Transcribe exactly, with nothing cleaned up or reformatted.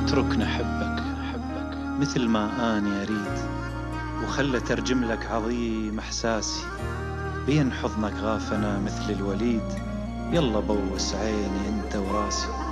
اتركني أحبك أحبك مثل ما أني أريد، وخلة ترجم لك عظيم إحساسي بين حضنك غافنا مثل الوليد. يلا بوس عيني أنت وراسي.